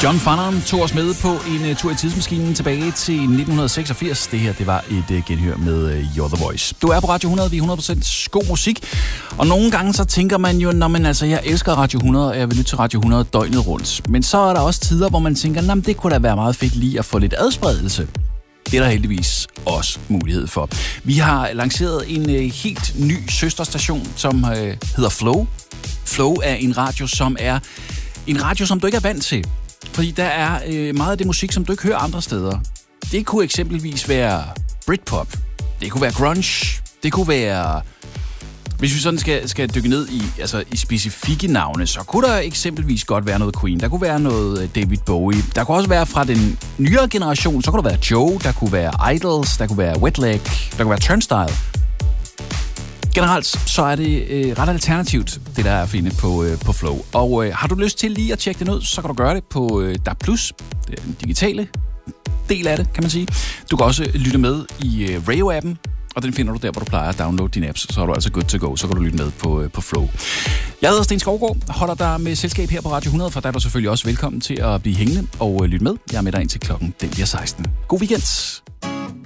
John Farnham tog os med på en tur i tidsmaskinen tilbage til 1986. Det her, det var et genhør med You're The Voice. Du er på Radio 100, vi er 100% god musik. Og nogle gange så tænker man jo, jeg elsker Radio 100, og jeg vil lytte til Radio 100 døgnet rundt. Men så er der også tider, hvor man tænker, det kunne da være meget fedt lige at få lidt adspredelse. Det er der heldigvis også mulighed for. Vi har lanceret en helt ny søsterstation, som hedder Flow. Flow er en radio, som du ikke er vant til. Fordi der er meget af det musik, som du ikke hører andre steder. Det kunne eksempelvis være Britpop. Det kunne være grunge. Det kunne være... Hvis vi sådan skal dykke ned i specifikke navne, så kunne der eksempelvis godt være noget Queen. Der kunne være noget David Bowie. Der kunne også være fra den nyere generation. Så kunne der være Joe. Der kunne være Idols. Der kunne være Wet Leg. Der kunne være Turnstile. Generelt så er det ret alternativt, det der er at finde på Flow. Og har du lyst til lige at tjekke det ud, så kan du gøre det på DAB+, det er den digitale del af det, kan man sige. Du kan også lytte med i Radio-appen, og den finder du der, hvor du plejer at downloade dine apps. Så er du altså good to go, så kan du lytte med på Flow. Jeg hedder Sten Skovgaard, holder dig med selskab her på Radio 100, for der er du selvfølgelig også velkommen til at blive hængende og lytte med. Jeg er med dig indtil klokken den bliver 16. God weekend!